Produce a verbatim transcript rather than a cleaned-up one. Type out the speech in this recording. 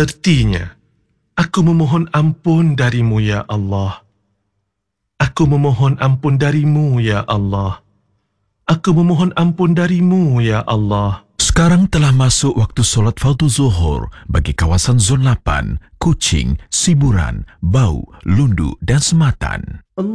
Ertinya, aku memohon ampun darimu, ya Allah. Aku memohon ampun darimu, ya Allah. Aku memohon ampun darimu, ya Allah. Sekarang telah masuk waktu solat fardu zuhur bagi kawasan Zon lapan, Kuching, Siburan, Bau, Lundu dan Sematan.